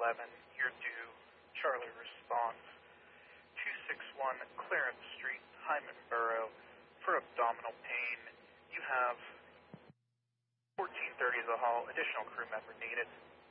11, you're due Charlie response 261 Clarence Street, Hyman Borough, for abdominal pain. You have 14:30 as a hall, additional crew member needed.